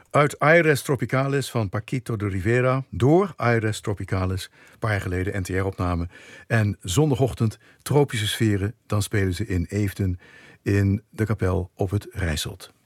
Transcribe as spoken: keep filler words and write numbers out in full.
Uit Aires Tropicalis van Paquito de Rivera. Door Aires Tropicalis. Een paar jaar geleden N T R-opname. En zondagochtend Tropische Sferen. Dan spelen ze in Eefden in de kapel op het Rijsselt.